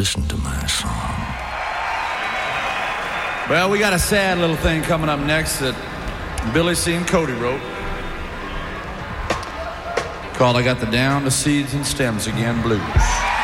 Listen to my song. Well, we got a sad little thing coming up next that Billy C. and Cody wrote, called I Got the Down, the Seeds and Stems Again Blues.